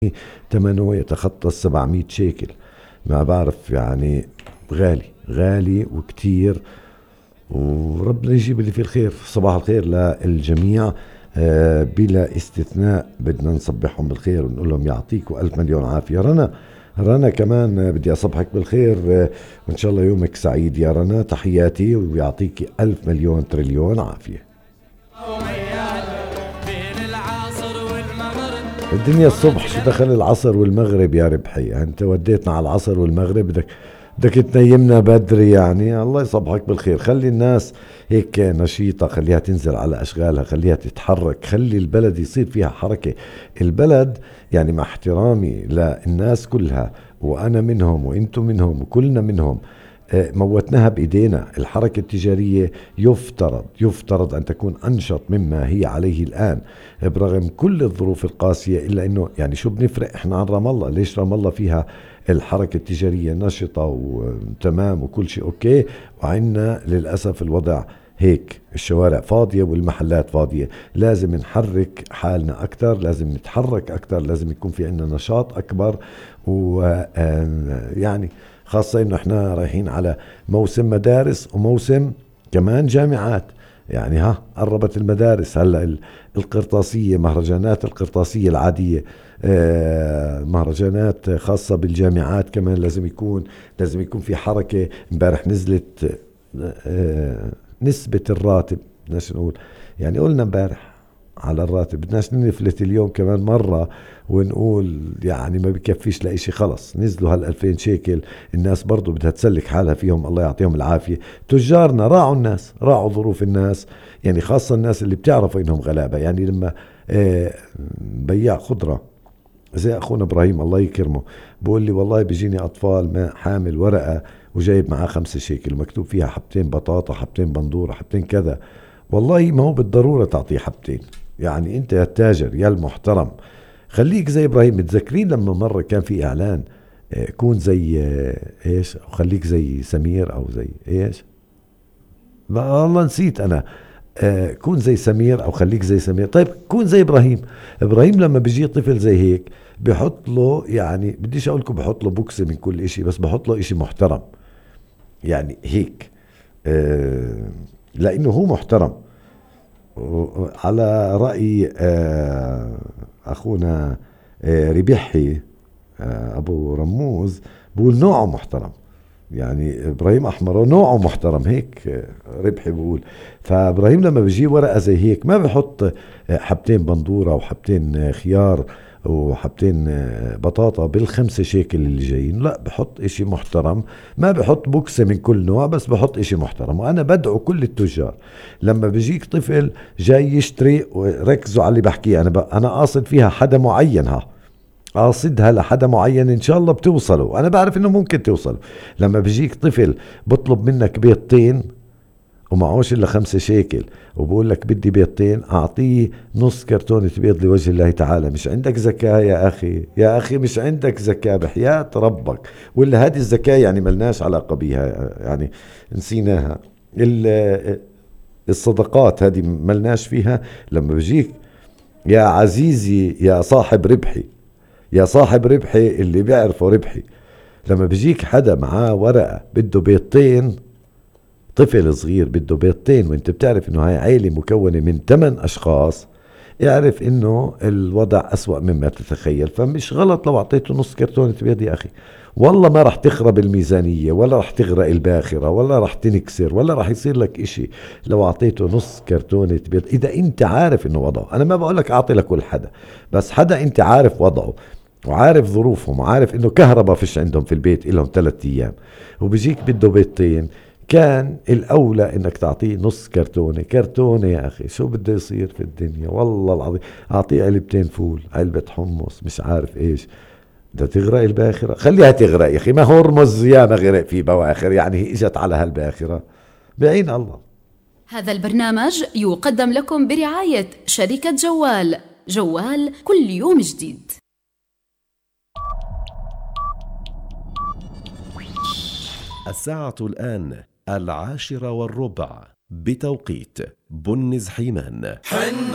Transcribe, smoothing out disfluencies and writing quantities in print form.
ثمنه يتخطى 700 شيكل. ما بعرف يعني، غالي غالي وكتير. وربنا يجيب اللي فيه الخير. صباح الخير للجميع بلا استثناء. بدنا نصبحهم بالخير ونقول لهم يعطيكم ألف مليون عافية. رنا كمان بدي أصبحك بالخير، وإن شاء الله يومك سعيد يا رنا. تحياتي ويعطيك ألف مليون تريليون عافية. الدنيا الصبح، شو دخل العصر والمغرب يا ربحي؟ أنت وديتنا على العصر والمغرب، بدك تنيمنا بدري يعني. الله يصبحك بالخير. خلي الناس هيك نشيطة، خليها تنزل على أشغالها، خليها تتحرك، خلي البلد يصير فيها حركة. البلد يعني مع احترامي للناس كلها، وأنا منهم وإنتم منهم وكلنا منهم، موتناها بإيدينا. الحركة التجارية يفترض أن تكون أنشط مما هي عليه الآن برغم كل الظروف القاسية. إلا أنه يعني شو بنفرق إحنا عن رام الله؟ ليش رام الله فيها الحركة التجارية نشطة وتمام وكل شيء أوكي، وعنا للأسف الوضع هيك؟ الشوارع فاضية والمحلات فاضية. لازم نحرك حالنا أكتر، لازم نتحرك أكتر، لازم يكون في عنا نشاط أكبر. ويعني خاصة إنه إحنا رايحين على موسم مدارس وموسم كمان جامعات. يعني قربت المدارس هلأ. القرطاسية، مهرجانات القرطاسية العادية، مهرجانات خاصة بالجامعات كمان لازم يكون في حركة. امبارح نزلت نسبة الراتب، بدناش نقول يعني، قلنا امبارح على الراتب، بدناش نفلت اليوم كمان مرة ونقول يعني ما بكفيش لإشي. خلص نزلوا 2000 شيكل. الناس برضو بدها تسلك حالها فيهم، الله يعطيهم العافية. تجارنا راعوا الناس، راعوا ظروف الناس، يعني خاصة الناس اللي بتعرفوا إنهم غلابة. يعني لما بياع خضرة زي أخونا إبراهيم الله يكرمه بقول لي والله بيجيني أطفال ما حامل ورقة وجايب معاه 5 شيكل ومكتوب فيها حبتين بطاطا، حبتين بندورة، حبتين كذا. والله ما هو بالضرورة تعطيه حبتين. يعني أنت يا التاجر يا المحترم خليك زي إبراهيم. متذكرين لما مرة كان في إعلان كون زي إيش، أو خليك زي سمير أو زي إيش، والله نسيت أنا. كون زي سمير أو خليك زي سمير. طيب كون زي إبراهيم لما بيجي طفل زي هيك بحط له، يعني بديش أقول لكم بحط له بوكس من كل إشي، بس بحط له إشي محترم يعني هيك. لأنه هو محترم. على رأي أخونا ربيحي أبو رموز بقول نوعه محترم. يعني إبراهيم أحمر نوعه محترم هيك ربحي بقول. فإبراهيم لما بيجي ورقة زي هيك ما بحط حبتين بندورة وحبتين خيار وحبتين بطاطا بال5 شيكل اللي جايين، لا بحط اشي محترم. ما بحط بوكسة من كل نوع، بس بحط اشي محترم. وانا بدعو كل التجار لما بيجيك طفل جاي يشتري، وركزوا على اللي بحكيه، انا قاصد فيها حدا معين، قاصدها لحدا معين، ان شاء الله بتوصلوا. انا بعرف انه ممكن توصلوا. لما بيجيك طفل بطلب منك بيضتين ومعوش إلا 5 شيكل وبقول لك بدي بيضتين، أعطيه نص كرتونة بيض لوجه الله تعالى. مش عندك زكاة يا أخي مش عندك زكاة بحياة ربك. ولا هذه الزكاة يعني ملناش علاقة بيها، يعني نسيناها. الصدقات هذه ملناش فيها. لما بيجيك يا عزيزي يا صاحب ربحي اللي بيعرفه ربحي، لما بيجيك حدا معاه ورقة بده بيضتين، طفل صغير بده بيضتين، وانت بتعرف انه هاي عيلة مكونة من 8 اشخاص، اعرف انه الوضع اسوأ مما تتخيل. فمش غلط لو اعطيته نص كرتونة بيض يا اخي. والله ما رح تخرب الميزانية، ولا رح تغرق الباخرة، ولا رح تنكسر، ولا رح يصير لك اشي لو اعطيته نص كرتونة بيض. اذا انت عارف انه وضعه، انا ما بقولك اعطي لكل حدا، بس حدا انت عارف وضعه وعارف ظروفهم وعارف انه كهرباء فيش عندهم في البيت إلهم 3 ايام، وبيجيك بده بيضتين، كان الأولى إنك تعطيه نص كرتونة يا أخي. شو بده يصير في الدنيا والله العظيم؟ أعطيه علبتين فول، علبة حمص، مش عارف إيش. بدها تغرق الباخرة، خليها تغرق يا أخي. ما هرمز يا ما غرق في بواخر، يعني هي إجت على هالباخرة بعين الله. هذا البرنامج يقدم لكم برعاية شركة جوال كل يوم جديد. الساعة الآن 10:15 بتوقيت بنز حيمان.